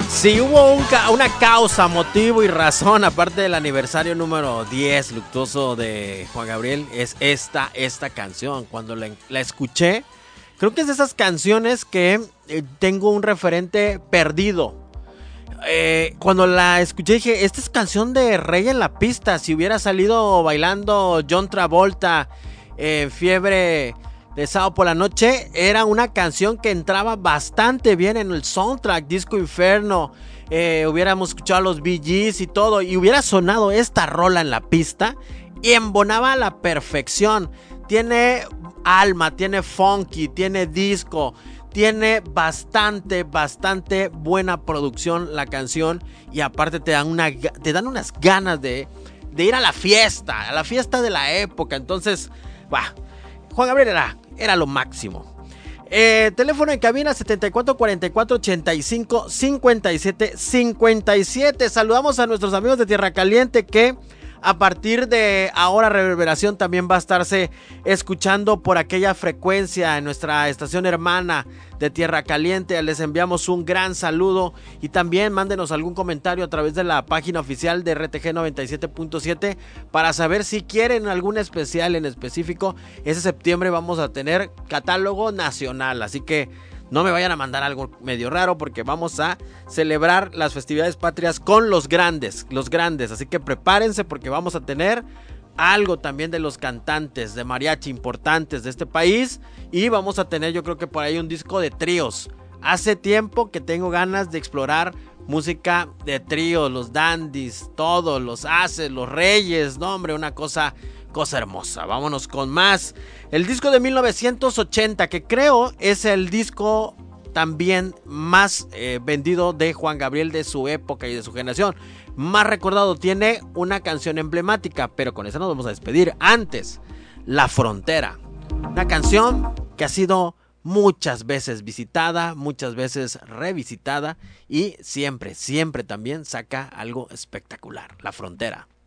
Si hubo una causa, motivo y razón, aparte del aniversario número 10 luctuoso de Juan Gabriel, es esta canción. Cuando la escuché, creo que es de esas canciones que tengo un referente perdido. Cuando la escuché dije, esta es canción de Rey en la Pista. Si hubiera salido bailando John Travolta, Fiebre de Sábado por la Noche, era una canción que entraba bastante bien en el soundtrack, Disco Inferno. Hubiéramos escuchado a los Bee Gees y todo, y hubiera sonado esta rola en la pista y embonaba a la perfección. Tiene alma, tiene funky, tiene disco, tiene bastante buena producción la canción, y aparte te dan unas ganas de ir a la fiesta de la época. Entonces, Juan Gabriel era lo máximo. Teléfono en cabina 74-44-85-57-57. Saludamos a nuestros amigos de Tierra Caliente, que a partir de ahora Reverberación también va a estarse escuchando por aquella frecuencia en nuestra estación hermana de Tierra Caliente. Les enviamos un gran saludo, y también mándenos algún comentario a través de la página oficial de RTG 97.7 para saber si quieren algún especial en específico. Ese septiembre vamos a tener catálogo nacional, así que no me vayan a mandar algo medio raro, porque vamos a celebrar las festividades patrias con los grandes. Así que prepárense, porque vamos a tener algo también de los cantantes de mariachi importantes de este país. Y vamos a tener, yo creo que por ahí, un disco de tríos. Hace tiempo que tengo ganas de explorar música de tríos, los dandies, todos, los Aces, los Reyes. No, hombre, una cosa hermosa. Vámonos con más. El disco de 1980, que creo es el disco también más vendido de Juan Gabriel, de su época y de su generación. Más recordado, tiene una canción emblemática, pero con esa nos vamos a despedir. Antes, La Frontera. Una canción que ha sido muchas veces visitada, muchas veces revisitada, y siempre también saca algo espectacular. La Frontera.